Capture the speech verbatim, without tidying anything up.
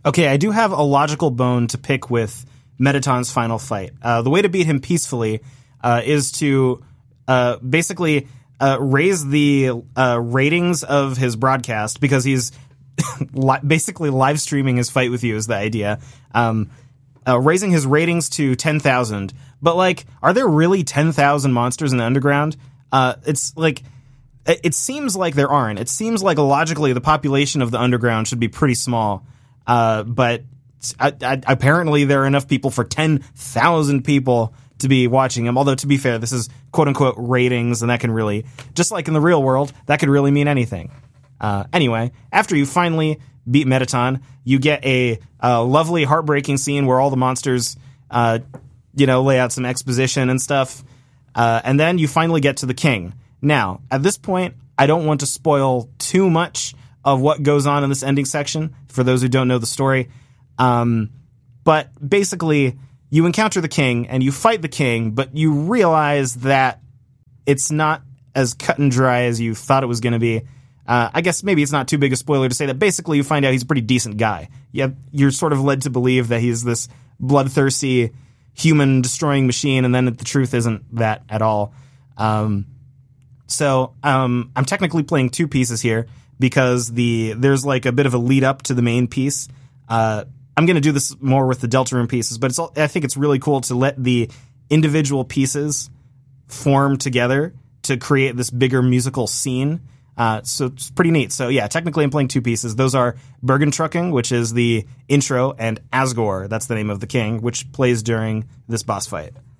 Okay, I do have a logical bone to pick with Mettaton's final fight. Uh, the way to beat him peacefully uh, is to uh, basically uh, raise the uh, ratings of his broadcast, because he's li- basically live streaming his fight with you is the idea. Um, uh, raising his ratings to ten thousand. But, like, are there really ten thousand monsters in the underground? Uh, it's like... It seems like there aren't. It seems like logically the population of the underground should be pretty small. Uh, but I, I, apparently there are enough people for ten thousand people to be watching him. Although, to be fair, this is quote-unquote ratings, and that can really, just like in the real world, that could really mean anything. Uh, anyway, after you finally beat Mettaton, you get a, a lovely, heartbreaking scene where all the monsters, uh, you know, lay out some exposition and stuff. Uh, and then you finally get to the king. Now, at this point, I don't want to spoil too much of what goes on in this ending section for those who don't know the story. Um, but basically, you encounter the king and you fight the king, but you realize that it's not as cut and dry as you thought it was going to be. Uh, I guess maybe it's not too big a spoiler to say that basically you find out he's a pretty decent guy. Yeah, you're sort of led to believe that he's this bloodthirsty, human-destroying machine, and then the truth isn't that at all. Um... So um, I'm technically playing two pieces here because the there's like a bit of a lead up to the main piece. Uh, I'm going to do this more with the Deltarune pieces, but it's all, I think it's really cool to let the individual pieces form together to create this bigger musical scene. Uh, so it's pretty neat. So yeah, technically I'm playing two pieces. Those are Bergentrucken, which is the intro, and Asgore, that's the name of the king, which plays during this boss fight.